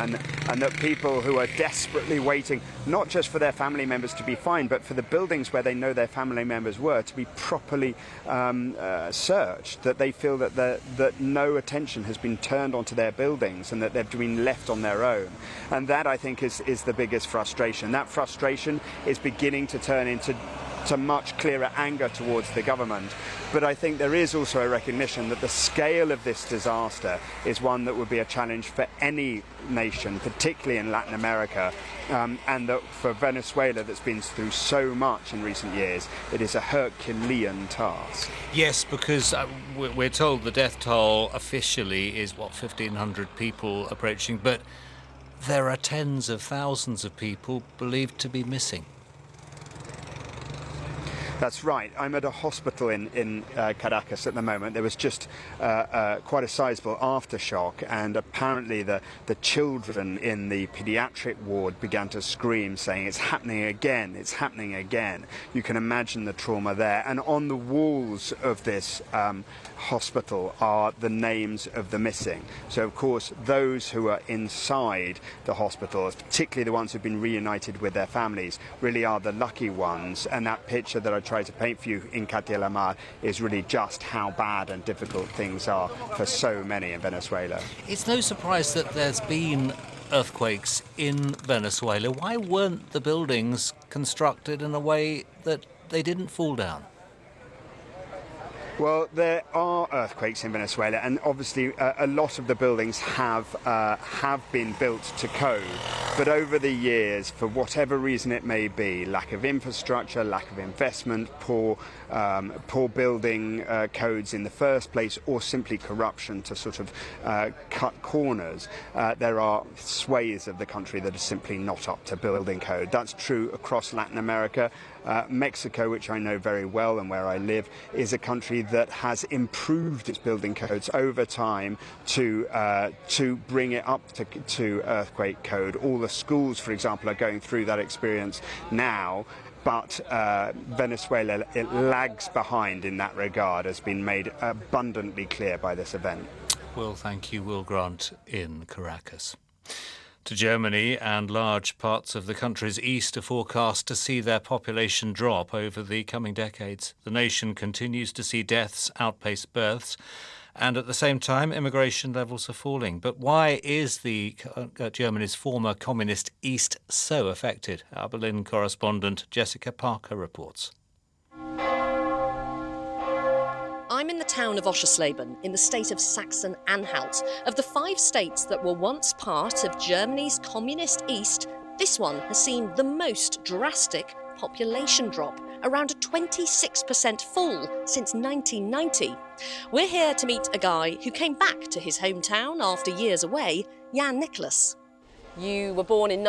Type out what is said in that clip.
and that people who are desperately waiting, not just for their family members to be fined, but for the buildings where they know their family members were to be properly searched, that they feel that no attention has been turned onto their buildings and that they've been left on their own. And that, I think, is the biggest frustration. That frustration is beginning to turn into much clearer anger towards the government. But I think there is also a recognition that the scale of this disaster is one that would be a challenge for any nation, particularly in Latin America, and that for Venezuela, that's been through so much in recent years, it is a Herculean task. Yes, because we're told the death toll officially is, 1,500 people approaching, but there are tens of thousands of people believed to be missing. That's right. I'm at a hospital in Caracas at the moment. There was just quite a sizable aftershock, and apparently the children in the pediatric ward began to scream, saying, "It's happening again, it's happening again." You can imagine the trauma there. And on the walls of this hospital are the names of the missing. So, of course, those who are inside the hospitals, particularly the ones who've been reunited with their families, really are the lucky ones. And that picture that I tried to paint for you in Katia La Mar is really just how bad and difficult things are for so many in Venezuela. It's no surprise that there's been earthquakes in Venezuela. Why weren't the buildings constructed in a way that they didn't fall down? Well, there are earthquakes in Venezuela, and obviously a lot of the buildings have been built to code. But over the years, for whatever reason it may be, lack of infrastructure, lack of investment, poor building codes in the first place, or simply corruption to sort of cut corners, there are swathes of the country that are simply not up to building code. That's true across Latin America. Mexico, which I know very well and where I live, is a country that has improved its building codes over time to bring it up to earthquake code. All the schools, for example, are going through that experience now. But Venezuela, it lags behind in that regard, has been made abundantly clear by this event. Well, thank you, Will Grant in Caracas. To Germany and large parts of the country's east are forecast to see their population drop over the coming decades. The nation continues to see deaths outpace births, and at the same time, immigration levels are falling. But why is Germany's former communist East so affected? Our Berlin correspondent Jessica Parker reports. I'm in the town of Oschersleben in the state of Saxony-Anhalt. Of the 5 states that were once part of Germany's communist East, this one has seen the most drastic population drop, around a 26% fall since 1990. We're here to meet a guy who came back to his hometown after years away, Jan Nicholas. You were born in